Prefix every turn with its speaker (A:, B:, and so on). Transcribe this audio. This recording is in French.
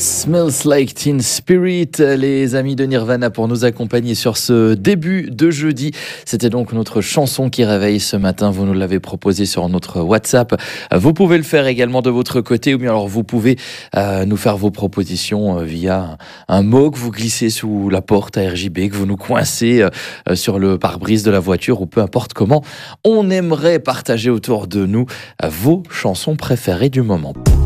A: Smells Like Teen Spirit, les amis de Nirvana pour nous accompagner sur ce début de jeudi. C'était donc notre chanson qui réveille ce matin. Vous nous l'avez proposé sur notre WhatsApp. Vous pouvez le faire également de votre côté ou bien alors vous pouvez nous faire vos propositions via un mot que vous glissez sous la porte à RJB, que vous nous coincez sur le pare-brise de la voiture ou peu importe comment. On aimerait partager autour de nous vos chansons préférées du moment.